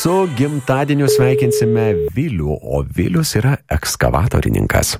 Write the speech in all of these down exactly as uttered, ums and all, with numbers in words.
su gimtadieniu sveikinsime Vilių, o Vilius yra ekskavatorininkas.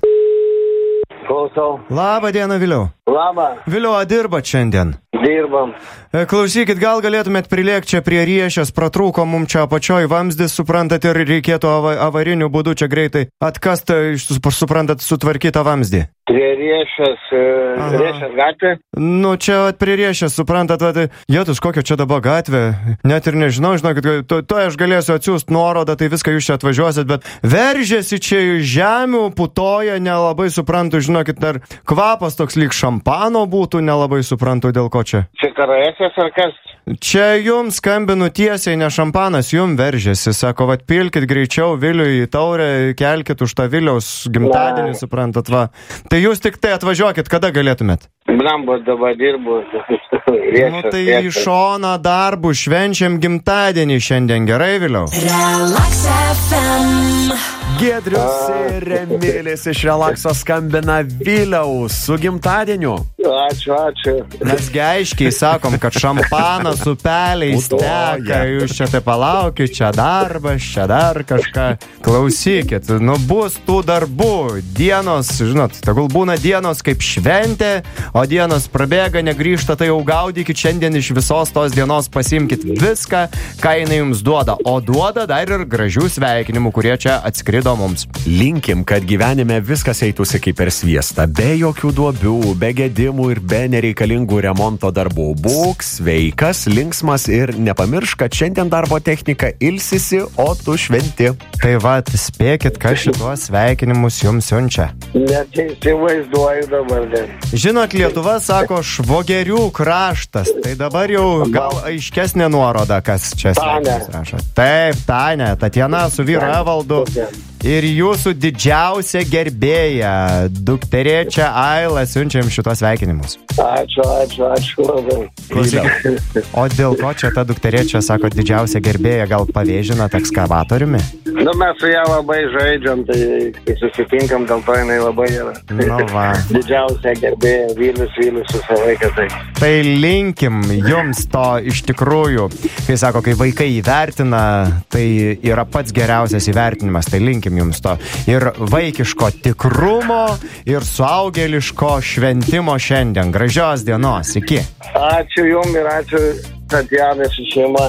Klausau. Labą dieną, Viliau. Labą. Viliau, a dirbat šiandien? Dirbam. Klausykit, gal galėtumėt prilėkti čia prie riešės, pratrūko mum čia apačioj vamzdis, suprantat, ir reikėtų ava, avariniu būdu čia greitai atkast, suprantat, sutvarkytą vamzdį. Prie riešės, riešės gatvė? Nu, čia vat, prie riešės, suprantat, vat, jėtus, kokia čia dabar gatvė, net ir nežinau, žinokit, to, to aš galėsiu atsiųsti nuorodą, tai viską jūs čia atvažiuosit, bet veržėsi čia žemių, putoja, nelabai suprantu, žinokit, dar kvapas toks lyg šampano būtų, nelabai suprantu, dėl ko čia. Čia karaesės ar kas? Čia jums skambinu tiesiai, ne šampanas, jum veržėsi, sako, vat pilkit greičiau Viliui į taurę, kelkit už tą Viliaus gimtadienį, suprantat, va. Tai jūs tik tai atvažiuokit, kada galėtumėt? Blambo, dabar dirbu. Riešės, nu tai riešės. Į šoną darbų švenčiam gimtadienį šiandien, gerai, Viliau? Relax F M. Giedrius ir Emilis iš Relaxo skambina Viliau su gimtadieniu. Ačiū, ačiū. Mes aiškiai sakom, kad šampanas upeliais teka, jūs čia tai palaukit, čia darbas, čia dar kažką. Klausykit, nu bus tų darbų, dienos, žinot, tegul būna dienos kaip šventė, o dienos prabėga, negrįžta, tai jau gaudykit šiandien iš visos tos dienos, pasimkit viską, ką jinai jums duoda, o duoda dar ir gražių sveikinimų, kurie čia atskrido mums. Linkim, kad gyvenime viskas eitųsi kaip per sviestą, be jokių duobių, be gedimų ir be nereikalingų remonto darbų. Būk sveikas, linksmas ir nepamiršk, kad šiandien darbo technika ilsisi, o tu šventi. Tai va, spėkit, kas šituos sveikinimus jums siunčia. Net įsivaizduoju dabar. Ne. Žinot, Lietuva sako švogerių kraštas. Tai dabar jau gal aiškesnė nuoroda, kas čia sveikinimus rašo. Taip, Tania, Tatjana su vyru Evaldu. Ir jūsų didžiausia gerbėja, dukterėčia Aila, siunčiam šitos sveikinimus. Ačiū, ačiū, ačiū labai. Klausykit, o dėl ko čia ta dukterėčia, sako, didžiausia gerbėja, gal pavėžinat ekskavatoriumi? Nu, mes su ją labai žaidžiam, tai susitinkam, dėl to jinai labai yra. Nu, va. Didžiausia gerbėja, Vilius, Vilius visą laiką tai. Tai linkim jums to iš tikrųjų. Kai sako, kai vaikai įvertina, tai yra pats geriausias įvertinimas, tai linkim jums to. Ir vaikiško tikrumo, ir suaugėliško šventimo šiandien. Gražios dienos, iki. Ačiū jum ir ačiū Tatjanai su šeima.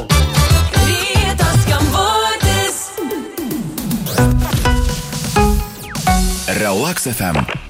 Rytas skambutis. Relax F M.